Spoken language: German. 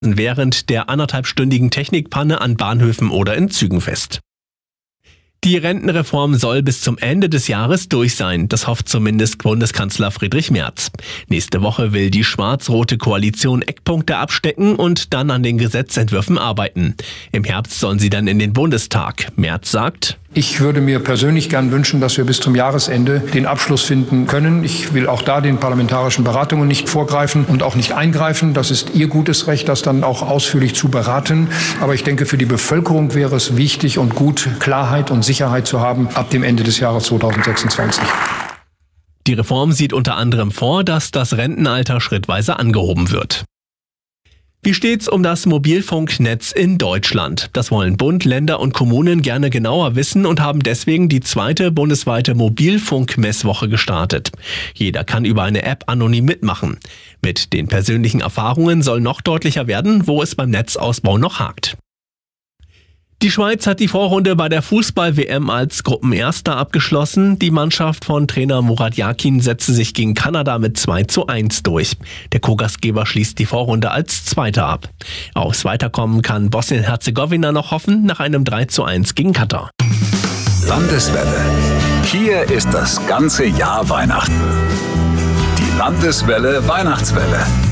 während der 1,5-stündigen Technikpanne an Bahnhöfen oder in Zügen fest. Die Rentenreform soll bis zum Ende des Jahres durch sein, das hofft zumindest Bundeskanzler Friedrich Merz. Nächste Woche will die schwarz-rote Koalition Eckpunkte abstecken und dann an den Gesetzentwürfen arbeiten. Im Herbst sollen sie dann in den Bundestag. Merz sagt: Ich würde mir persönlich gern wünschen, dass wir bis zum Jahresende den Abschluss finden können. Ich will auch da den parlamentarischen Beratungen nicht vorgreifen und auch nicht eingreifen. Das ist Ihr gutes Recht, das dann auch ausführlich zu beraten. Aber ich denke, für die Bevölkerung wäre es wichtig und gut, Klarheit und Sicherheit zu haben ab dem Ende des Jahres 2026. Die Reform sieht unter anderem vor, dass das Rentenalter schrittweise angehoben wird. Wie steht's um das Mobilfunknetz in Deutschland? Das wollen Bund, Länder und Kommunen gerne genauer wissen und haben deswegen die 2. bundesweite Mobilfunkmesswoche gestartet. Jeder kann über eine App anonym mitmachen. Mit den persönlichen Erfahrungen soll noch deutlicher werden, wo es beim Netzausbau noch hakt. Die Schweiz hat die Vorrunde bei der Fußball-WM als Gruppenerster abgeschlossen. Die Mannschaft von Trainer Murat Yakin setzte sich gegen Kanada mit 2:1 durch. Der Co-Gastgeber schließt die Vorrunde als Zweiter ab. Aufs Weiterkommen kann Bosnien-Herzegowina noch hoffen, nach einem 3:1 gegen Katar. Landeswelle. Hier ist das ganze Jahr Weihnachten. Die Landeswelle Weihnachtswelle.